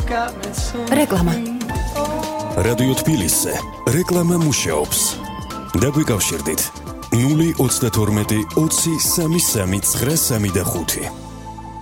რეკლამა. რადიო თბილისზე რეკლამა მუშაობს. დაგვიკავშირდით 032 20 33 935.